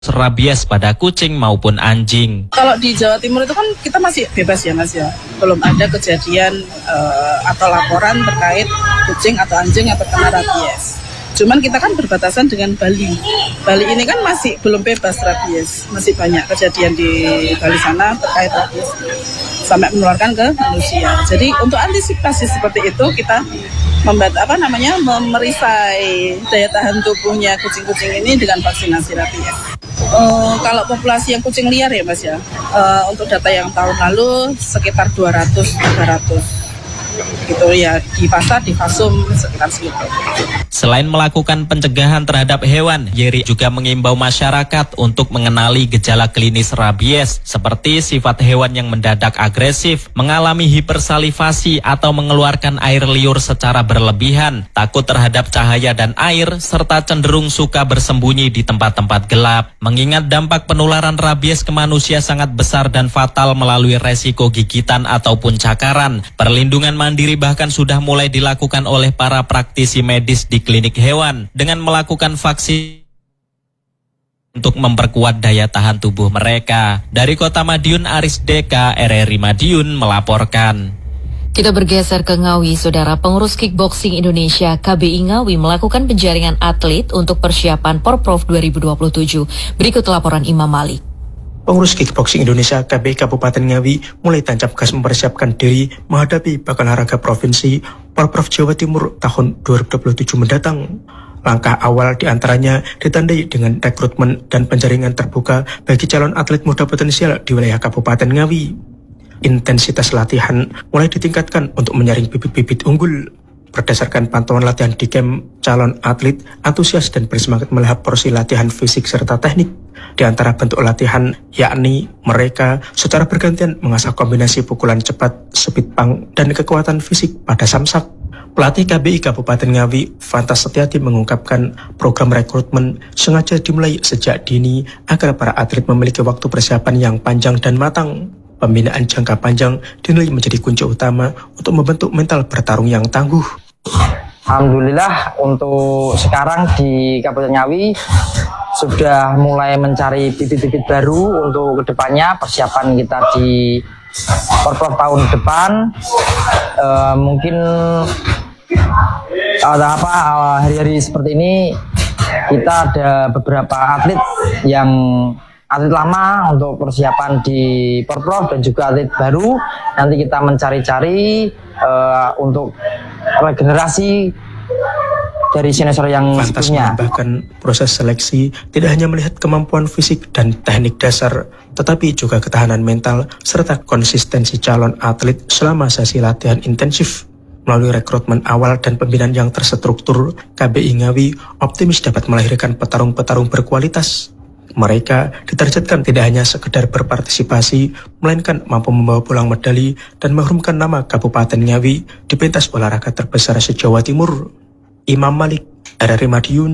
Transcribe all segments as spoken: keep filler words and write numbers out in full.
rabies pada kucing maupun anjing. Kalau di Jawa Timur itu kan kita masih bebas ya Mas ya. Belum ada kejadian uh, atau laporan terkait kucing atau anjing yang terkena rabies. Cuman kita kan berbatasan dengan Bali. Bali ini kan masih belum bebas rabies. Masih banyak kejadian di Bali sana terkait rabies sampai menularkan ke manusia. Jadi untuk antisipasi seperti itu kita membuat apa namanya memerisai daya tahan tubuhnya kucing-kucing ini dengan vaksinasi rabies. Uh, kalau populasi yang kucing liar ya Mas ya, uh, untuk data yang tahun lalu sekitar dua ratus tiga ratus gitu ya, di pasar di Fasum sekitar segitu. Selain melakukan pencegahan terhadap hewan, Yeri juga mengimbau masyarakat untuk mengenali gejala klinis rabies seperti sifat hewan yang mendadak agresif, mengalami hipersalivasi atau mengeluarkan air liur secara berlebihan, takut terhadap cahaya dan air, serta cenderung suka bersembunyi di tempat-tempat gelap. Mengingat dampak penularan rabies ke manusia sangat besar dan fatal melalui resiko gigitan ataupun cakaran, perlindungan mandiri bahkan sudah mulai dilakukan oleh para praktisi medis di klinik hewan dengan melakukan vaksin untuk memperkuat daya tahan tubuh mereka. Dari Kota Madiun, Aris Deka, R R I Madiun melaporkan. Kita bergeser ke Ngawi, Saudara. Pengurus Kickboxing Indonesia K B I Ngawi melakukan penjaringan atlet untuk persiapan Porprov dua ribu dua puluh tujuh. Berikut laporan Imam Malik. Pengurus Kickboxing Indonesia K B I Kabupaten Ngawi mulai tancap gas mempersiapkan diri menghadapi Pekan Olahraga Provinsi Porprov Jawa Timur tahun dua ribu dua puluh tujuh mendatang. Langkah awal diantaranya ditandai dengan rekrutmen dan penjaringan terbuka bagi calon atlet muda potensial di wilayah Kabupaten Ngawi. Intensitas latihan mulai ditingkatkan untuk menyaring bibit-bibit unggul. Berdasarkan pantauan latihan di camp, calon atlet antusias dan bersemangat melihat porsi latihan fisik serta teknik. Di antara bentuk latihan, yakni mereka secara bergantian mengasah kombinasi pukulan cepat, speed punk, dan kekuatan fisik pada samsak. Pelatih K B I Kabupaten Ngawi, Fantas Setiati mengungkapkan program rekrutmen sengaja dimulai sejak dini agar para atlet memiliki waktu persiapan yang panjang dan matang. Pembinaan jangka panjang dinilai menjadi kunci utama untuk membentuk mental bertarung yang tangguh. Alhamdulillah untuk sekarang di Kabupaten Ngawi sudah mulai mencari bibit-bibit baru untuk kedepannya persiapan kita di Porprov tahun depan. E, mungkin ada apa hari-hari seperti ini kita ada beberapa atlet yang atlet lama untuk persiapan di Porprov dan juga atlet baru. Nanti kita mencari-cari uh, untuk regenerasi dari senior yang Fantas sebelumnya. Menambahkan proses seleksi tidak hanya melihat kemampuan fisik dan teknik dasar, tetapi juga ketahanan mental serta konsistensi calon atlet selama sesi latihan intensif. Melalui rekrutmen awal dan pembinaan yang terstruktur, K B I Ngawi optimis dapat melahirkan petarung-petarung berkualitas. Mereka ditargetkan tidak hanya sekedar berpartisipasi, melainkan mampu membawa pulang medali dan mengharumkan nama Kabupaten Ngawi di pentas olahraga terbesar se-Jawa Timur. Imam Malik, R R I Madiun.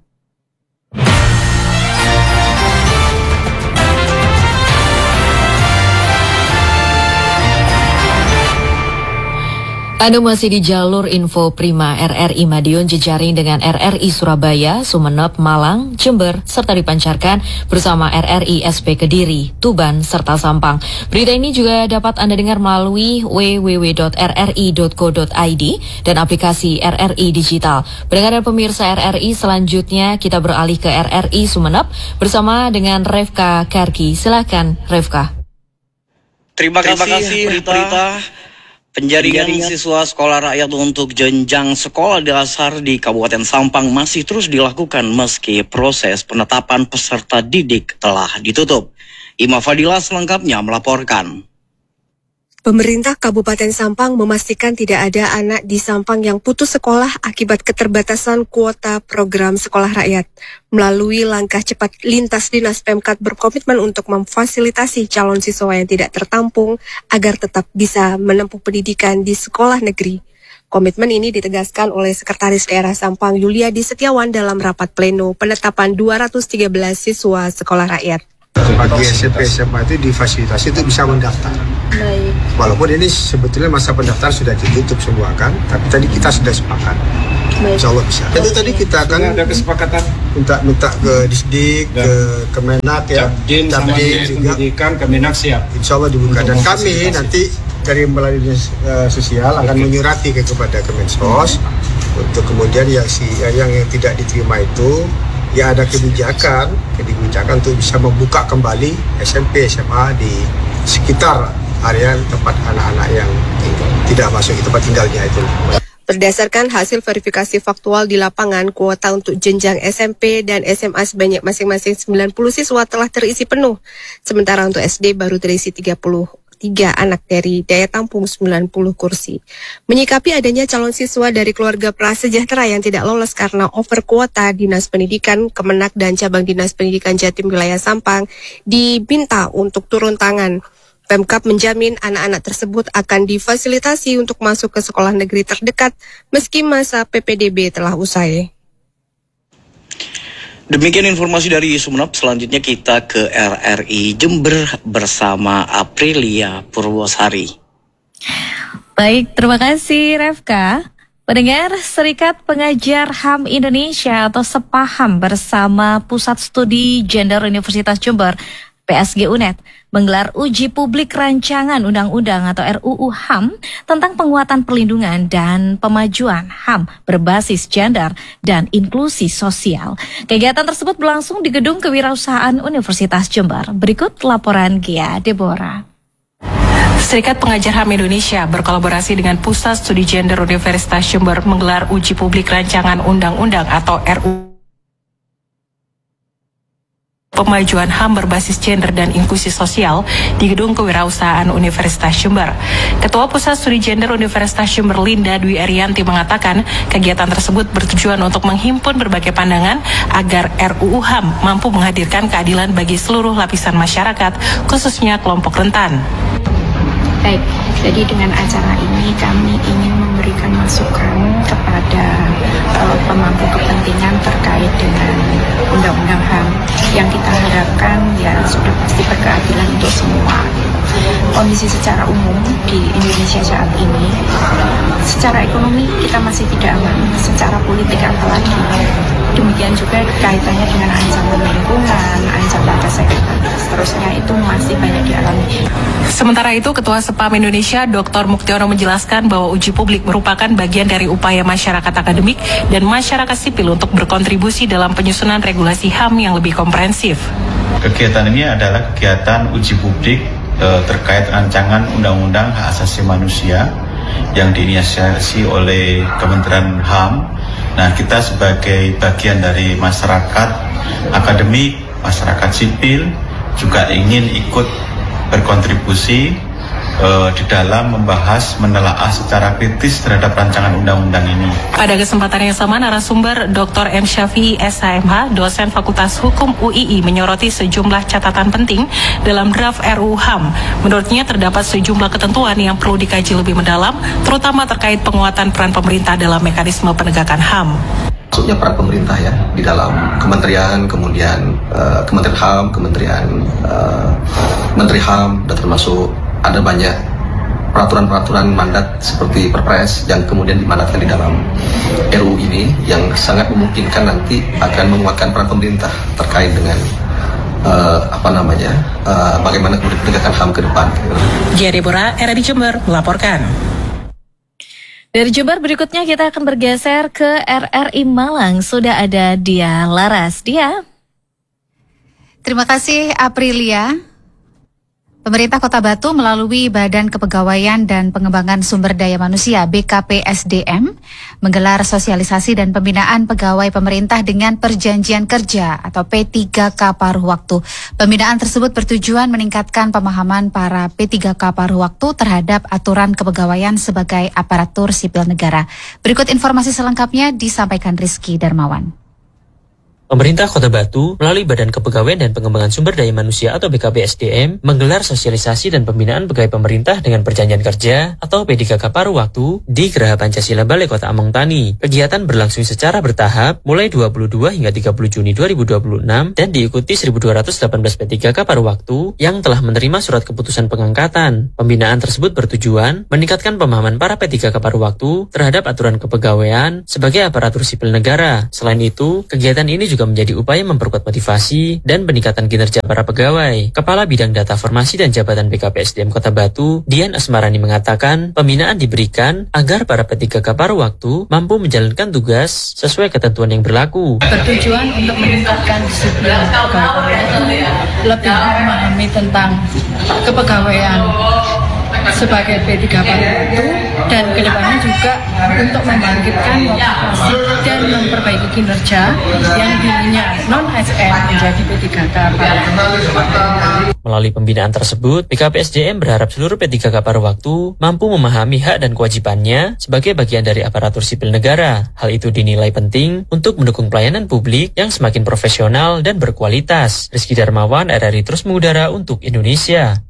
Anda masih di jalur info Prima R R I Madiun, jejaring dengan R R I Surabaya, Sumeneb, Malang, Jember, serta dipancarkan bersama R R I S P Kediri, Tuban, serta Sampang. Berita ini juga dapat Anda dengar melalui w w w titik r r i titik co titik i d dan aplikasi R R I Digital. Pendengar dan pemirsa R R I, selanjutnya kita beralih ke R R I Sumeneb bersama dengan Revka Karki. Silakan Revka. Terima kasih, Terima kasih Prita. Penjaringan siswa sekolah rakyat untuk jenjang sekolah dasar di Kabupaten Sampang masih terus dilakukan meski proses penetapan peserta didik telah ditutup. Ima Fadila selengkapnya melaporkan. Pemerintah Kabupaten Sampang memastikan tidak ada anak di Sampang yang putus sekolah akibat keterbatasan kuota program sekolah rakyat. Melalui langkah cepat lintas, Dinas Pemkat berkomitmen untuk memfasilitasi calon siswa yang tidak tertampung agar tetap bisa menempuh pendidikan di sekolah negeri. Komitmen ini ditegaskan oleh Sekretaris Daerah Sampang Yuliadi Setiawan dalam rapat pleno penetapan dua ratus tiga belas siswa sekolah rakyat. Bagi S M P S M A itu difasilitasi itu bisa mendaftar. Baik. Walaupun ini sebetulnya masa pendaftaran sudah ditutup semua kan, tapi tadi kita sudah sepakat. Baik. Insya Allah bisa. Jadi tadi kita akan ada kesepakatan minta minta ke Disdik, dan ke Kemenak ya, Capdim sama Dinas Pendidikan, Kemenak siap. Insya Allah dibuka. Dan kami nanti dari melalui dinas uh, sosial akan okay. menyurati ke kepada Kemensos hmm. untuk kemudian ya si yang, yang tidak diterima itu ya ada kebijakan, kebijakan untuk bisa membuka kembali S M P, S M A di sekitar area tempat anak-anak yang tinggal, tidak masuk ke tempat tinggalnya itu. Berdasarkan hasil verifikasi faktual di lapangan, kuota untuk jenjang S M P dan S M A sebanyak masing-masing sembilan puluh siswa telah terisi penuh. Sementara untuk S D baru terisi tiga puluh tiga anak dari daya tampung sembilan puluh kursi. Menyikapi adanya calon siswa dari keluarga prasejahtera yang tidak lolos karena over kuota, Dinas Pendidikan, Kemenak, dan Cabang Dinas Pendidikan Jatim Wilayah Sampang diminta untuk turun tangan. Pemkab menjamin anak-anak tersebut akan difasilitasi untuk masuk ke sekolah negeri terdekat meski masa P P D B telah usai. Demikian informasi dari Sumeneb. Selanjutnya kita ke R R I Jember bersama Aprilia Purwosari. Baik, terima kasih Refka. Pendengar, Serikat Pengajar H A M Indonesia atau SEPAHAM bersama Pusat Studi Gender Universitas Jember P S G U N E D menggelar uji publik rancangan undang-undang atau R U U H A M tentang penguatan perlindungan dan pemajuan H A M berbasis gender dan inklusi sosial. Kegiatan tersebut berlangsung di Gedung Kewirausahaan Universitas Jember. Berikut laporan Gia Deborah. Serikat Pengajar H A M Indonesia berkolaborasi dengan Pusat Studi Gender Universitas Jember menggelar uji publik rancangan undang-undang atau R U U Pemajuan H A M berbasis gender dan inklusi sosial di Gedung Kewirausahaan Universitas Jember. Ketua Pusat Studi Gender Universitas Jember Linda Dwi Arianti mengatakan kegiatan tersebut bertujuan untuk menghimpun berbagai pandangan agar R U U H A M mampu menghadirkan keadilan bagi seluruh lapisan masyarakat, khususnya kelompok rentan. Baik, jadi dengan acara ini kami ingin memberikan masukan kepada uh, pemangku kepentingan terkait dengan Undang-Undang H A M yang kita harapkan ya sudah pasti berkeadilan untuk semua. Kondisi secara umum di Indonesia saat ini, secara ekonomi kita masih tidak aman, secara politik apalagi. Demikian juga kaitannya dengan ancaman lingkungan, ancaman kesehatan, seterusnya itu masih banyak dialami. Sementara itu, Ketua SEPAHAM Indonesia Doktor Muktiono menjelaskan bahwa uji publik merupakan bagian dari upaya masyarakat akademik dan masyarakat sipil untuk berkontribusi dalam penyusunan regulasi H A M yang lebih komprehensif. Kegiatan ini adalah kegiatan uji publik e, terkait rancangan Undang-Undang Hak Asasi Manusia yang diinisiasi oleh Kementerian H A M. Nah, kita sebagai bagian dari masyarakat akademik, masyarakat sipil juga ingin ikut berkontribusi uh, di dalam membahas, menelaah secara kritis terhadap rancangan undang-undang ini. Pada kesempatan yang sama, narasumber Doktor M. Syafi'i S H M H, dosen Fakultas Hukum U I I, menyoroti sejumlah catatan penting dalam draft R U U H A M. Menurutnya terdapat sejumlah ketentuan yang perlu dikaji lebih mendalam, terutama terkait penguatan peran pemerintah dalam mekanisme penegakan H A M. Maksudnya peran pemerintah ya di dalam kementerian, kemudian uh, Kementerian H A M, Kementerian uh, Menteri H A M, dan termasuk ada banyak peraturan-peraturan mandat seperti Perpres yang kemudian dimandatkan di dalam R U U ini yang sangat memungkinkan nanti akan menguatkan peran pemerintah terkait dengan uh, apa namanya uh, bagaimana kemudian penegakan H A M ke depan. Gia Deborah, R R I Jember melaporkan. Dari Jember berikutnya kita akan bergeser ke R R I Malang. Sudah ada Dia Laras. Dia. Terima kasih Aprilia. Pemerintah Kota Batu melalui Badan Kepegawaian dan Pengembangan Sumber Daya Manusia B K P S D M menggelar sosialisasi dan pembinaan pegawai pemerintah dengan perjanjian kerja atau P tiga K paruh waktu. Pembinaan tersebut bertujuan meningkatkan pemahaman para P tiga K paruh waktu terhadap aturan kepegawaian sebagai aparatur sipil negara. Berikut informasi selengkapnya disampaikan Rizky Darmawan. Pemerintah Kota Batu melalui Badan Kepegawaian dan Pengembangan Sumber Daya Manusia atau B K P S D M menggelar sosialisasi dan pembinaan pegawai pemerintah dengan perjanjian kerja atau P D K K paruh waktu di Geraha Pancasila Balai Kota Among Tani. Kegiatan berlangsung secara bertahap mulai dua puluh dua hingga tiga puluh Juni dua ribu dua puluh enam dan diikuti seribu dua ratus delapan belas P tiga K paruh waktu yang telah menerima surat keputusan pengangkatan. Pembinaan tersebut bertujuan meningkatkan pemahaman para P tiga K paruh waktu terhadap aturan kepegawaian sebagai aparatur sipil negara. Selain itu, kegiatan ini juga menjadi upaya memperkuat motivasi dan peningkatan kinerja para pegawai. Kepala Bidang Data Formasi dan Jabatan B K P S D M Kota Batu, Dian Asmarani mengatakan, pembinaan diberikan agar para P tiga K paruh waktu mampu menjalankan tugas sesuai ketentuan yang berlaku. Bertujuan untuk meningkatkan disiplin pegawai, lebih memahami tentang kepegawaian sebagai P tiga K paruh waktu, dan kedepannya juga untuk membangkitkan motivasi dan memperbaiki kinerja yang dulunya non A S N menjadi P tiga K paruh waktu. Melalui pembinaan tersebut, B K P S D M berharap seluruh P tiga K paruh waktu mampu memahami hak dan kewajibannya sebagai bagian dari aparatur sipil negara. Hal itu dinilai penting untuk mendukung pelayanan publik yang semakin profesional dan berkualitas. Rizky Darmawan, R R I terus mengudara untuk Indonesia.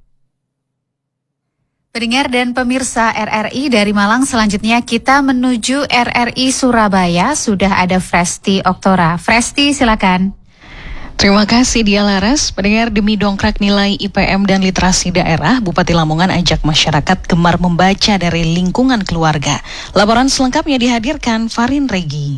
Pendengar dan pemirsa R R I dari Malang, selanjutnya kita menuju R R I Surabaya. Sudah ada Fresti Oktora. Fresti, silakan. Terima kasih Dia Laras. Pendengar, demi dongkrak nilai I P M dan literasi daerah, Bupati Lamongan ajak masyarakat gemar membaca dari lingkungan keluarga. Laporan selengkapnya dihadirkan Farin Regi.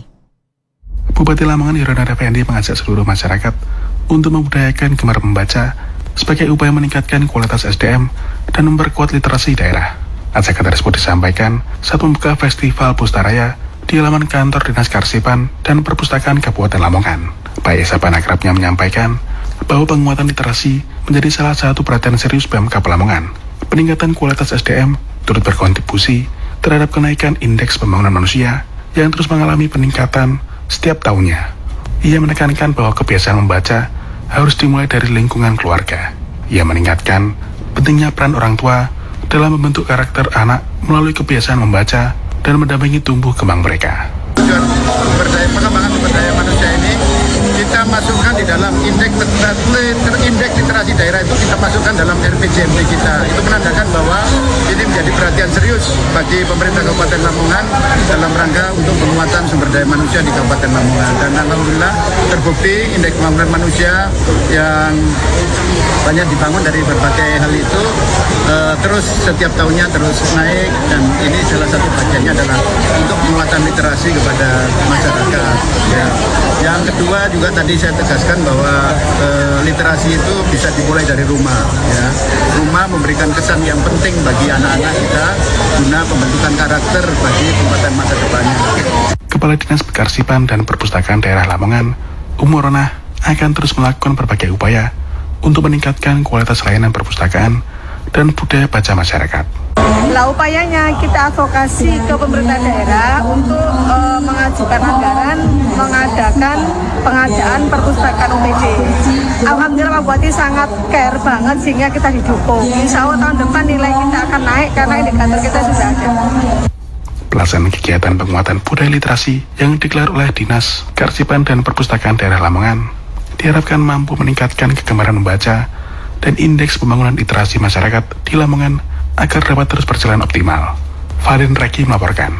Bupati Lamongan Yurana Effendi mengajak seluruh masyarakat untuk membudayakan gemar membaca sebagai upaya meningkatkan kualitas S D M dan memperkuat literasi daerah. Ajakan tersebut disampaikan saat membuka Festival Pustaraya di halaman kantor Dinas Karsipan dan Perpustakaan Kabupaten Lamongan. Pak Isapan akrabnya menyampaikan bahwa penguatan literasi menjadi salah satu perhatian serius Pemkab Lamongan. Peningkatan kualitas S D M turut berkontribusi terhadap kenaikan indeks pembangunan manusia yang terus mengalami peningkatan setiap tahunnya. Ia menekankan bahwa kebiasaan membaca harus dimulai dari lingkungan keluarga. Ia mengingatkan pentingnya peran orang tua dalam membentuk karakter anak melalui kebiasaan membaca dan mendampingi tumbuh kembang mereka. Tujuan berdaya, pengembangan sumber daya manusia ini kita masukkan di dalam indeks terindeks literasi daerah, itu kita masukkan dalam R P J M D kita. Itu menandakan bahwa ini menjadi perhatian serius bagi pemerintah Kabupaten Lamongan dalam rangka untuk penguatan sumber daya manusia di Kabupaten Lamongan. Dan alhamdulillah terbukti indeks pembangunan manusia yang banyak dibangun dari berbagai hal itu uh, terus setiap tahunnya terus naik, dan ini salah satu bagiannya adalah untuk penguatan literasi kepada masyarakat. Ya. Yang kedua juga tadi saya tegaskan bahwa uh, literasi itu bisa dimulai dari rumah. Ya. Rumah memberikan kesan yang penting bagi anak-anak kita guna pembentukan karakter bagi tempatan masa depannya. Kepala Dinas Karsipan dan Perpustakaan Daerah Lamongan, Umurona, akan terus melakukan berbagai upaya untuk meningkatkan kualitas layanan perpustakaan dan budaya baca masyarakat. Lah upayanya kita advokasi ke pemerintah daerah untuk e, mengajukan anggaran mengadakan pengadaan perpustakaan U P D. Alhamdulillah Pak Bupati sangat care banget sehingga kita didukung. Insya Allah tahun depan nilai kita akan naik karena indikator kita sudah ada. Pelaksanaan kegiatan penguatan budaya literasi yang digelar oleh Dinas Karsipan dan Perpustakaan Daerah Lamongan diharapkan mampu meningkatkan kegemaran membaca dan indeks pembangunan literasi masyarakat di Lamongan agar dapat terus berjalan optimal. Farin Reki melaporkan.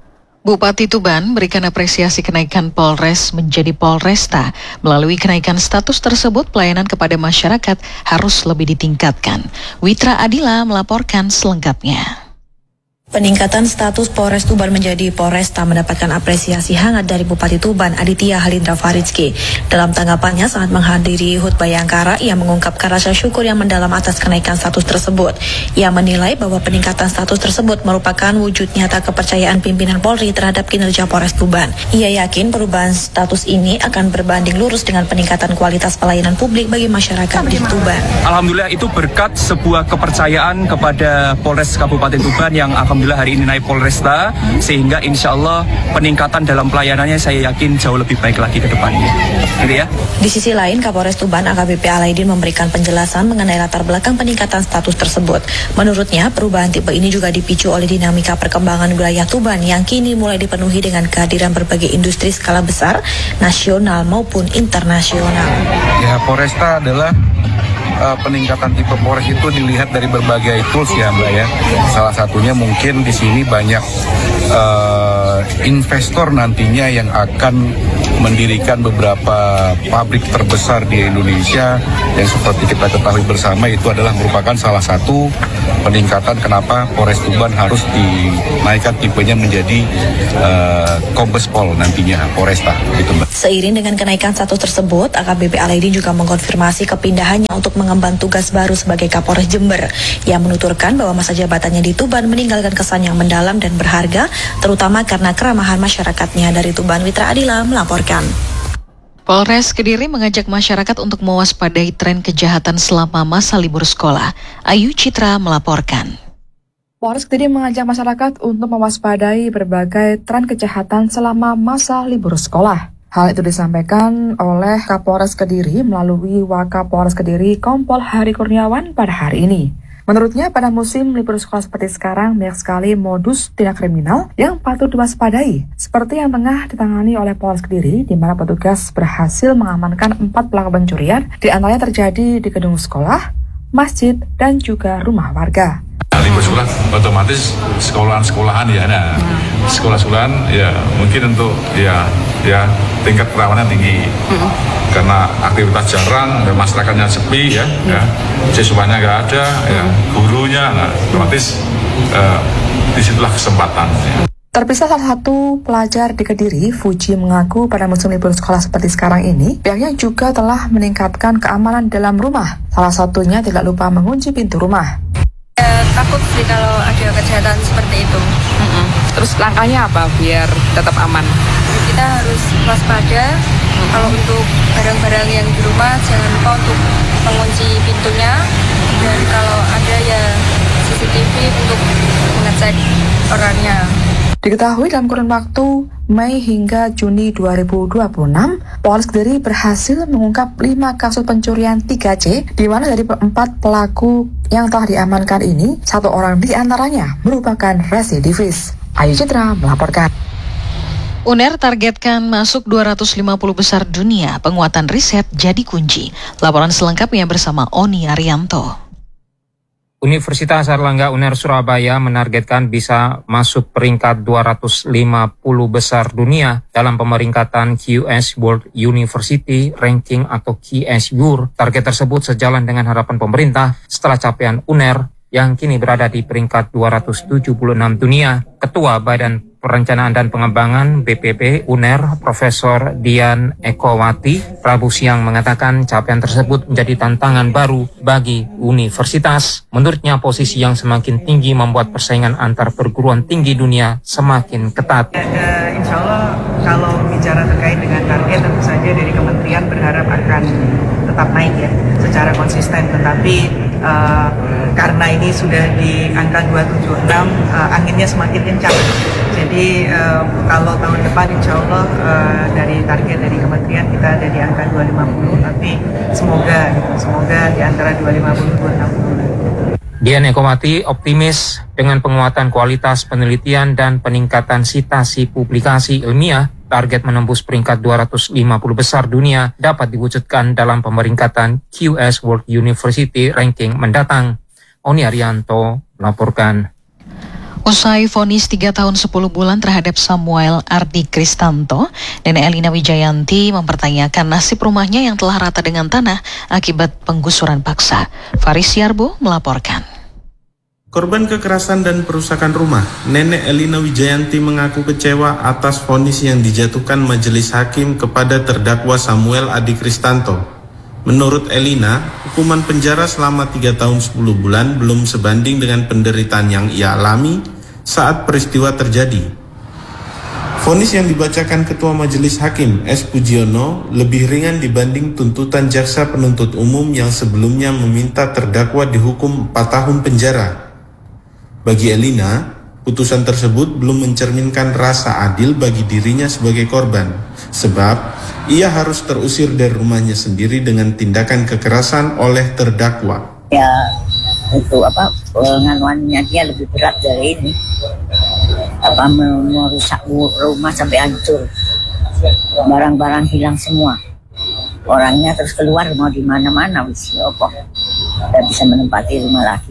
Bupati Tuban berikan apresiasi kenaikan Polres menjadi Polresta. Melalui kenaikan status tersebut, pelayanan kepada masyarakat harus lebih ditingkatkan. Witra Adila melaporkan selengkapnya. Peningkatan status Polres Tuban menjadi Polresta mendapatkan apresiasi hangat dari Bupati Tuban Aditya Halindra Faridski. Dalam tanggapannya saat menghadiri H U T Bayangkara, ia mengungkapkan rasa syukur yang mendalam atas kenaikan status tersebut. Ia menilai bahwa peningkatan status tersebut merupakan wujud nyata kepercayaan pimpinan Polri terhadap kinerja Polres Tuban. Ia yakin perubahan status ini akan berbanding lurus dengan peningkatan kualitas pelayanan publik bagi masyarakat di Tuban. Alhamdulillah itu berkat sebuah kepercayaan kepada Polres Kabupaten Tuban yang akan alhamdulillah hari ini naik Polresta, sehingga insya Allah peningkatan dalam pelayanannya saya yakin jauh lebih baik lagi ke depannya. Gitu ya. Di sisi lain, Kapolres Tuban A K B P Alaidin memberikan penjelasan mengenai latar belakang peningkatan status tersebut. Menurutnya, perubahan tipe ini juga dipicu oleh dinamika perkembangan wilayah Tuban yang kini mulai dipenuhi dengan kehadiran berbagai industri skala besar, nasional maupun internasional. Ya, Polresta adalah uh, peningkatan tipe Polres itu dilihat dari berbagai tools ya Mbak ya. Salah satunya mungkin di sini banyak uh, investor nantinya yang akan mendirikan beberapa pabrik terbesar di Indonesia yang seperti kita ketahui bersama itu adalah merupakan salah satu peningkatan kenapa Polres Tuban harus dinaikkan tipenya menjadi uh, Kombes Pol nantinya Polresta gitu Mbak. Seiring dengan kenaikan status tersebut, A K B P Alaidin juga mengkonfirmasi kepindahannya untuk mengemban tugas baru sebagai Kapolres Jember yang menuturkan bahwa masa jabatannya di Tuban meninggalkan kesan yang mendalam dan berharga, terutama karena keramahan masyarakatnya. Dari Tuban, Witra Adila melaporkan. Polres Kediri mengajak masyarakat untuk mewaspadai tren kejahatan selama masa libur sekolah. Ayu Citra melaporkan. Polres Kediri mengajak masyarakat untuk mewaspadai berbagai tren kejahatan selama masa libur sekolah. Hal itu disampaikan oleh Kapolres Kediri melalui Wakapolres Kediri Kompol Hari Kurniawan pada hari ini. Menurutnya, pada musim libur sekolah seperti sekarang, banyak sekali modus tindak kriminal yang patut diwaspadai, seperti yang tengah ditangani oleh Polres Kediri, di mana petugas berhasil mengamankan empat pelaku pencurian, di antaranya terjadi di gedung sekolah, masjid, dan juga rumah warga. Nah, libur sekolah otomatis sekolahan-sekolahan ya, nah sekolah-sekolahan ya mungkin untuk ya ya tingkat kerawanan tinggi mm-hmm. karena aktivitas jarang dan masyarakatnya sepi ya, mm-hmm. ya siswanya nggak ada, mm-hmm. ya gurunya, nah otomatis uh, disitulah kesempatan. Ya. Terpisah salah satu pelajar di Kediri, Fuji mengaku pada musim libur sekolah seperti sekarang ini, pihaknya juga telah meningkatkan keamanan dalam rumah. Salah satunya tidak lupa mengunci pintu rumah. Ya, takut sih kalau ada kejahatan seperti itu. Mm-mm. Terus langkahnya apa biar tetap aman? Kita harus waspada. Mm-hmm. Kalau untuk barang-barang yang di rumah, jangan lupa untuk mengunci pintunya. Dan kalau ada ya C C T V untuk mengecek orangnya. Diketahui dalam kurun waktu Mei hingga Juni dua ribu dua puluh enam, Polres Kediri berhasil mengungkap lima kasus pencurian tiga C, di mana dari empat pelaku yang telah diamankan ini, satu orang di antaranya merupakan residivis. Ayu Citra melaporkan. U N E R targetkan masuk dua ratus lima puluh besar dunia, penguatan riset jadi kunci. Laporan selengkapnya bersama Oni Arianto. Universitas Airlangga U N E R Surabaya menargetkan bisa masuk peringkat dua ratus lima puluh besar dunia dalam pemeringkatan Q S World University Ranking atau Q S W U R. Target tersebut sejalan dengan harapan pemerintah setelah capaian U N E R yang kini berada di peringkat dua ratus tujuh puluh enam dunia. Ketua Badan Perencanaan dan Pengembangan B P P U N E R, Profesor Dian Ekowati, Rabu siang mengatakan capaian tersebut menjadi tantangan baru bagi universitas. Menurutnya, posisi yang semakin tinggi membuat persaingan antar perguruan tinggi dunia semakin ketat. Ya, uh, insya Allah kalau bicara terkait dengan target, tentu saja dari kementerian berharap akan tetap naik ya secara konsisten, tetapi uh, karena ini sudah di angka dua ratus tujuh puluh enam, uh, anginnya semakin kencang. Jadi uh, kalau tahun depan insya Allah uh, dari target dari kementerian kita ada di angka dua ratus lima puluh, tapi semoga gitu, semoga di antara dua ratus lima puluh dan dua ratus enam puluh. Dian Ekowati optimis dengan penguatan kualitas penelitian dan peningkatan citasi publikasi ilmiah, target menembus peringkat dua ratus lima puluh besar dunia dapat diwujudkan dalam pemeringkatan Q S World University Ranking mendatang. Oni Arianto melaporkan. Usai vonis tiga tahun sepuluh bulan terhadap Samuel Ardi Kristanto, Nenek Elina Wijayanti mempertanyakan nasib rumahnya yang telah rata dengan tanah akibat penggusuran paksa. Faris Yarbo melaporkan. Korban kekerasan dan perusakan rumah, Nenek Elina Wijayanti mengaku kecewa atas vonis yang dijatuhkan majelis hakim kepada terdakwa Samuel Ardi Kristanto. Menurut Elina, hukuman penjara selama tiga tahun sepuluh bulan belum sebanding dengan penderitaan yang ia alami saat peristiwa terjadi. Vonis yang dibacakan Ketua Majelis Hakim S. Pujiono lebih ringan dibanding tuntutan jaksa penuntut umum yang sebelumnya meminta terdakwa dihukum empat tahun penjara. Bagi Elina, Putusan tersebut belum mencerminkan rasa adil bagi dirinya sebagai korban, sebab ia harus terusir dari rumahnya sendiri dengan tindakan kekerasan oleh terdakwa. Ya, itu apa penganuannya dia lebih berat dari ini, apa merusak rumah sampai hancur, barang-barang hilang semua, orangnya terus keluar mau di mana-mana, wis opo, tidak bisa menempati rumah lagi.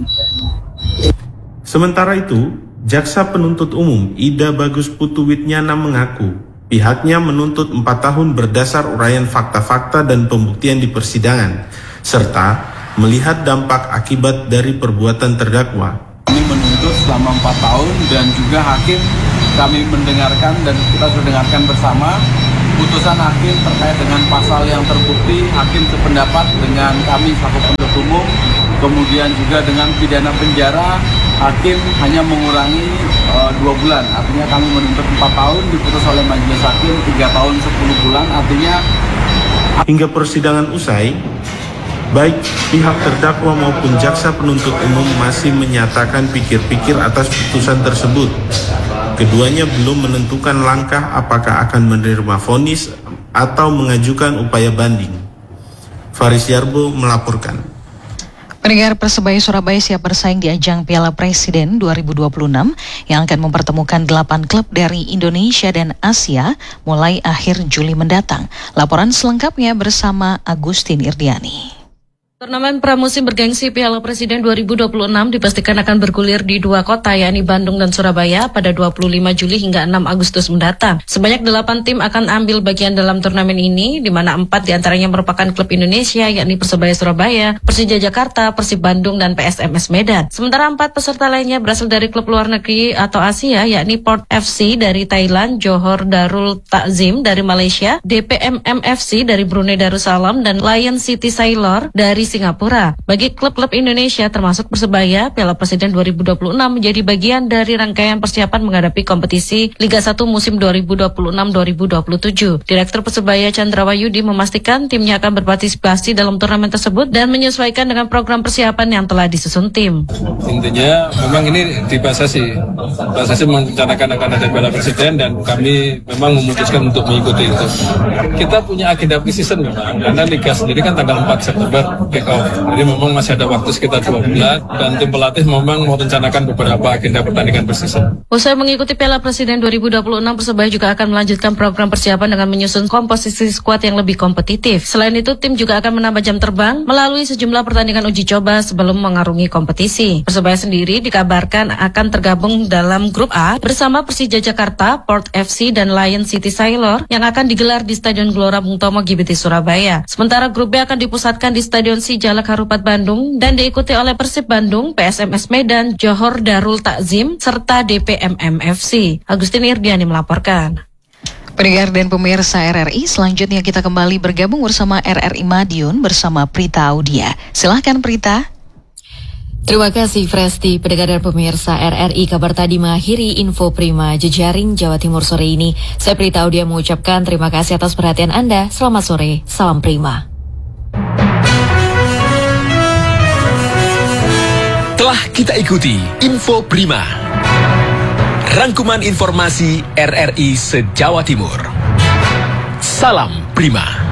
Sementara itu, Jaksa Penuntut Umum Ida Bagus Putu Witnyana mengaku pihaknya menuntut empat tahun berdasar uraian fakta-fakta dan pembuktian di persidangan, serta melihat dampak akibat dari perbuatan terdakwa. Kami menuntut selama empat tahun dan juga hakim kami mendengarkan dan kita sudah dengarkan bersama putusan hakim terkait dengan pasal yang terbukti. Hakim sependapat dengan kami selaku penuntut umum, kemudian juga dengan pidana penjara. Hakim hanya mengurangi uh, dua bulan, artinya kami menuntut empat tahun, diputus oleh majelis hakim tiga tahun sepuluh bulan, artinya hingga persidangan usai, baik pihak terdakwa maupun jaksa penuntut umum masih menyatakan pikir-pikir atas putusan tersebut. Keduanya belum menentukan langkah apakah akan menerima vonis atau mengajukan upaya banding. Faris Yarbo melaporkan. Pendengar, Persebaya Surabaya siap bersaing di ajang Piala Presiden dua ribu dua puluh enam yang akan mempertemukan delapan klub dari Indonesia dan Asia mulai akhir Juli mendatang. Laporan selengkapnya bersama Agustin Irdiani. Turnamen pramusim bergengsi Piala Presiden dua ribu dua puluh enam dipastikan akan bergulir di dua kota, yakni Bandung dan Surabaya pada dua puluh lima Juli hingga enam Agustus mendatang. Sebanyak delapan tim akan ambil bagian dalam turnamen ini, di mana empat diantaranya merupakan klub Indonesia, yakni Persebaya Surabaya, Persija Jakarta, Persib Bandung, dan P S M S Medan. Sementara empat peserta lainnya berasal dari klub luar negeri atau Asia, yakni Port F C dari Thailand, Johor Darul Takzim dari Malaysia, D P M M F C dari Brunei Darussalam, dan Lion City Sailor dari Singapura. Bagi klub-klub Indonesia termasuk Persebaya, Piala Presiden dua ribu dua puluh enam menjadi bagian dari rangkaian persiapan menghadapi kompetisi Liga satu musim dua ribu dua puluh enam dua ribu dua puluh tujuh. Direktur Persebaya Chandra Wayudi memastikan timnya akan berpartisipasi dalam turnamen tersebut dan menyesuaikan dengan program persiapan yang telah disusun tim. Intinya memang ini di P S S I. P S S I merencanakan akan ada Piala Presiden dan kami memang memutuskan untuk mengikuti itu. Kita punya agenda pre-season memang, karena Liga sendiri kan tanggal empat September kick off. Jadi memang masih ada waktu sekitar dua bulan dan tim pelatih memang merencanakan beberapa agenda pertandingan pre-season. Usai mengikuti Piala Presiden dua ribu dua puluh enam, Persebaya juga akan melanjutkan program persiapan dengan menyusun komposisi skuad yang lebih kompetitif. Selain itu, tim juga akan menambah jam terbang melalui sejumlah pertandingan uji coba sebelum mengarungi kompetisi. Persebaya sendiri dikabarkan akan tergabung dalam grup A bersama Persija Jakarta, Port F C, dan Lion City Sailor yang akan digelar di Stadion Gelora Bung Tomo G B T Surabaya. Sementara grup B akan dipusatkan di Stadion Sijalak Harupat Bandung dan diikuti oleh Persib Bandung, P S M S Medan, Johor Darul Takzim, serta D P M M F C. Agustin Irdiani melaporkan. Pendengar dan pemirsa R R I, selanjutnya kita kembali bergabung bersama R R I Madiun bersama Prita Audia. Silahkan Prita. Terima kasih Fresti, pendengar dan pemirsa R R I. Kabar tadi mengakhiri info Prima Jejaring Jawa Timur sore ini. Saya Prita Audia mengucapkan terima kasih atas perhatian Anda. Selamat sore, salam Prima. Telah kita ikuti Info Prima, rangkuman informasi R R I se-Jawa Timur. Salam Prima.